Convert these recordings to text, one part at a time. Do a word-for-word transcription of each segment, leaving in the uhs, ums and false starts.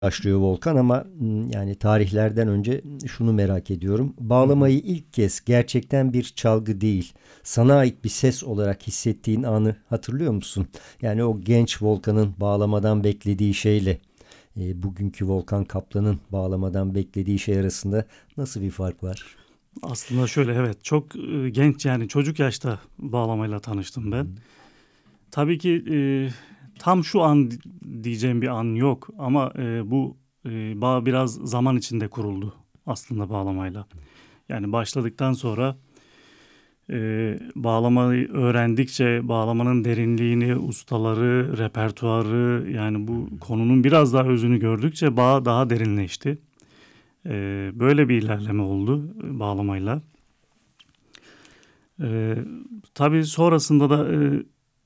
başlıyor Volkan ama yani tarihlerden önce şunu merak ediyorum. Hı hı. Bağlamayı ilk kez gerçekten bir çalgı değil, sana ait bir ses olarak hissettiğin anı hatırlıyor musun? Yani o genç Volkan'ın bağlamadan beklediği şeyle e, bugünkü Volkan Kaplan'ın bağlamadan beklediği şey arasında nasıl bir fark var? Aslında şöyle, evet, çok e, genç, yani çocuk yaşta bağlamayla tanıştım ben. Tabii ki e, tam şu an diyeceğim bir an yok ama e, bu e, bağ biraz zaman içinde kuruldu aslında bağlamayla. Yani başladıktan sonra e, bağlamayı öğrendikçe bağlamanın derinliğini, ustaları, repertuarı, yani bu konunun biraz daha özünü gördükçe bağ daha derinleşti. E, böyle bir ilerleme oldu e, bağlamayla. E, tabii sonrasında da e,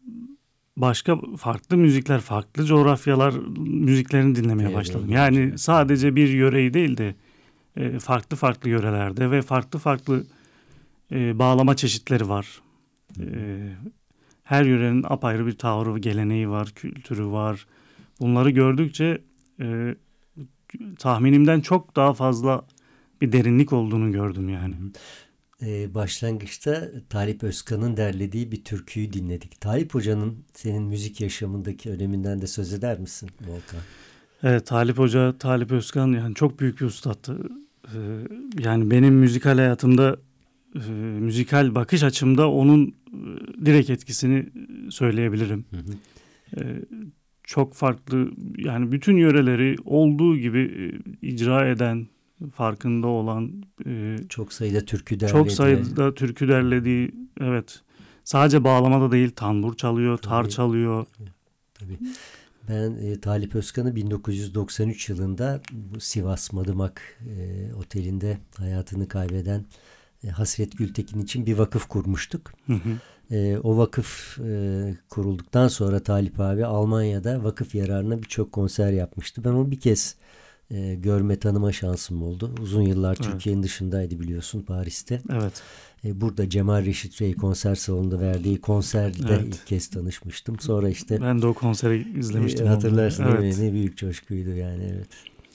başka farklı müzikler, farklı coğrafyalar müziklerini dinlemeye Devreye başladım. girince. Yani sadece bir yöreyi değil de e, farklı farklı yörelerde ve farklı farklı e, bağlama çeşitleri var. E, her yörenin apayrı bir tavrı, geleneği var, kültürü var. Bunları gördükçe e, tahminimden çok daha fazla bir derinlik olduğunu gördüm Hı yani. hı. Ee, başlangıçta Talip Özkan'ın derlediği bir türküyü dinledik. Talip Hoca'nın senin müzik yaşamındaki öneminden de söz eder misin Volkan? Evet, Talip Hoca, Talip Özkan yani çok büyük bir ustattı. Ee, yani benim müzikal hayatımda, e, müzikal bakış açımda onun e, direkt etkisini söyleyebilirim. Hı hı. Ee, çok farklı, yani bütün yöreleri olduğu gibi e, icra eden, farkında olan, e, Çok sayıda türkü çok derledi. sayıda türkü derlediği, evet, sadece bağlamada değil, tambur çalıyor, tar Tabii, çalıyor. tabii. Ben e, Talip Özkan'ı bin dokuz yüz doksan üç yılında bu Sivas Madımak e, Oteli'nde hayatını kaybeden e, Hasret Gültekin için bir vakıf kurmuştuk. Hı hı. E, o vakıf e, kurulduktan sonra Talip abi Almanya'da vakıf yararına birçok konser yapmıştı. Ben onu bir kez e, görme tanıma şansım oldu. Uzun yıllar Evet, Türkiye'nin dışındaydı biliyorsun, Paris'te. evet, E, burada Cemal Reşit Rey konser salonunda verdiği konserde evet. ilk kez tanışmıştım. Sonra işte Ben de o konseri e, izlemiştim onları. hatırlarsın değil mi? Evet. Ne büyük coşkuydu yani, evet.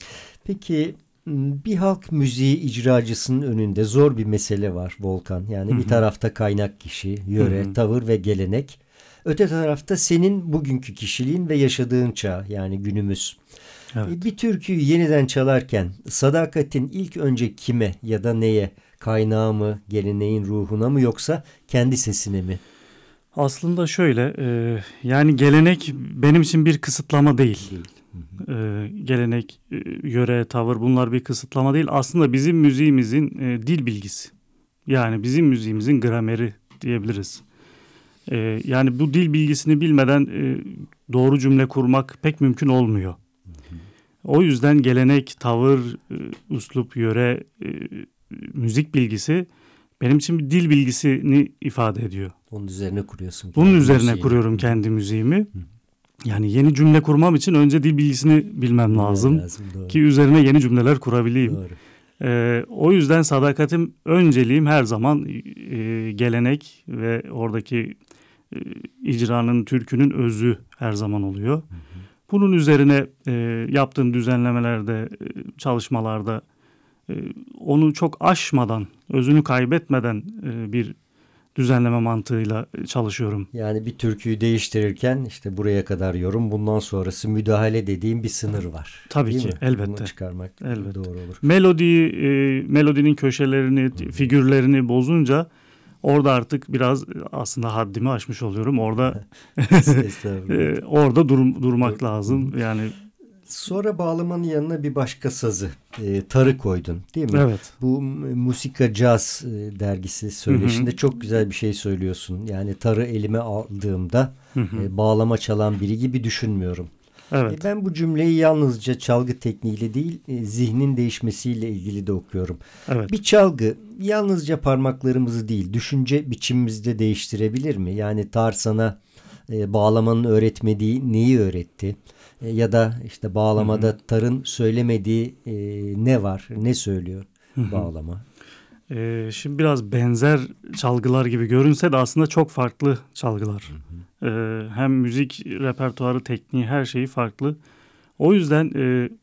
Peki bir halk müziği icracısının önünde zor bir mesele var Volkan. Hı Yani bir hı. tarafta kaynak kişi, Hı yöre, hı. tavır ve gelenek. Öte tarafta senin bugünkü kişiliğin ve yaşadığın çağ, yani günümüz. E, Evet. Bir türküyü yeniden çalarken sadakatin ilk önce kime ya da neye? Kaynağı mı, geleneğin ruhuna mı, yoksa kendi sesine mi? Aslında şöyle, e, yani gelenek benim için bir kısıtlama değil. Değil. Hı hı. E, gelenek, e, yöre, tavır, bunlar bir kısıtlama değil. Aslında bizim müziğimizin e, dil bilgisi. Yani bizim müziğimizin grameri diyebiliriz. E, yani bu dil bilgisini bilmeden e, doğru cümle kurmak pek mümkün olmuyor. O yüzden gelenek, tavır, e, üslup, yöre, e, müzik bilgisi benim için bir dil bilgisini ifade ediyor. Onun üzerine kuruyorsun Bunun kendi üzerine müziğini. kuruyorum Hı hı. kendi müziğimi. Hı. Yani yeni cümle kurmam için önce dil bilgisini bilmem Bilmen lazım lazım, doğru. ki üzerine yeni cümleler kurabileyim. Doğru. Ee, o yüzden sadakatim, önceliğim her zaman e, gelenek ve oradaki e, icranın, türkünün özü her zaman oluyor. Hı hı. Bunun üzerine e, yaptığım düzenlemelerde, e, çalışmalarda e, onu çok aşmadan, özünü kaybetmeden e, bir düzenleme mantığıyla çalışıyorum. Yani bir türküyü değiştirirken işte buraya kadar yorum, bundan sonrası müdahale dediğim bir sınır var. Tabii Değil ki, mi? Bunu elbette, çıkarmak elbette. doğru olur. Melodiyi, e, melodinin köşelerini, Hı hı. figürlerini bozunca orada artık biraz e, aslında haddimi aşmış oluyorum. Orada Es- Estağfurullah. e, orada dur- Dur. durmak Hı hı. lazım. Yani Sonra bağlamanın yanına bir başka sazı, e, tarı koydun, değil mi? evet. Bu M- Musika Caz e, dergisi Hı hı. söyleşinde çok güzel bir şey söylüyorsun. Yani tarı elime aldığımda Hı hı. e, bağlama çalan biri gibi düşünmüyorum. E, Evet. ben bu cümleyi yalnızca çalgı tekniğiyle değil, e, zihnin değişmesiyle ilgili de okuyorum. Evet. Bir çalgı yalnızca parmaklarımızı değil, düşünce biçimimizi de değiştirebilir mi? Yani tar sana e, bağlamanın öğretmediği neyi öğretti? E, ya da işte Hı hı. bağlamada tarın söylemediği e, ne var? Ne söylüyor Hı hı. bağlama? E, şimdi biraz benzer çalgılar gibi görünse de aslında çok farklı çalgılar. E, hem müzik repertuarı, tekniği, her şeyi farklı. O yüzden e,